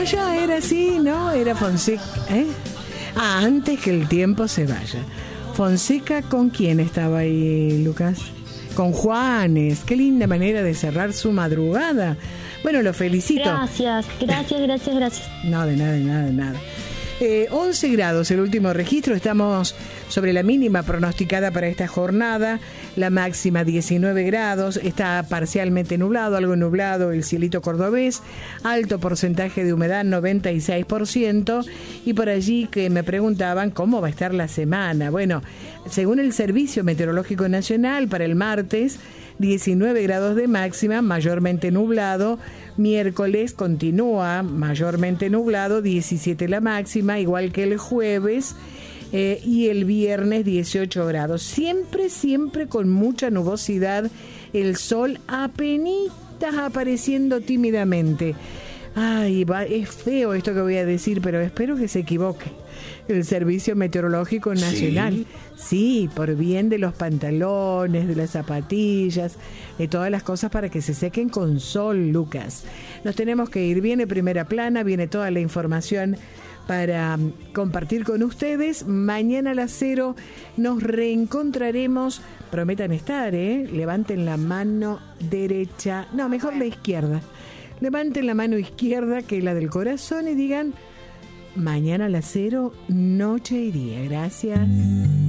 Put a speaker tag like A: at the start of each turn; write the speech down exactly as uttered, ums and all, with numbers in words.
A: allá era así, ¿no? Era Fonseca, ¿eh? Ah, antes que el tiempo se vaya. Fonseca, ¿con quién estaba ahí, Lucas? Con Juanes. Qué linda manera de cerrar su madrugada. Bueno, lo felicito.
B: Gracias, gracias, gracias, gracias.
A: No, de nada, de nada, de nada. Eh, once grados el último registro, estamos sobre la mínima pronosticada para esta jornada, la máxima diecinueve grados, está parcialmente nublado, algo nublado el cielito cordobés, alto porcentaje de humedad noventa y seis por ciento, y por allí que me preguntaban cómo va a estar la semana. Bueno, según el Servicio Meteorológico Nacional, para el martes diecinueve grados de máxima, mayormente nublado. Miércoles continúa mayormente nublado, diecisiete la máxima, igual que el jueves. Eh, y el viernes dieciocho grados. Siempre, siempre con mucha nubosidad. El sol apenitas apareciendo tímidamente. Ay, va, es feo esto que voy a decir, pero espero que se equivoque el Servicio Meteorológico Nacional. Sí. Sí, por bien de los pantalones, de las zapatillas, de todas las cosas para que se sequen con sol, Lucas. Nos tenemos que ir. Viene Primera Plana, viene toda la información para compartir con ustedes. Mañana a las cero nos reencontraremos. Prometan estar, ¿eh? Levanten la mano derecha. No, mejor la izquierda. Levanten la mano izquierda, que es la del corazón, y digan: mañana a las cero, noche y día. Gracias.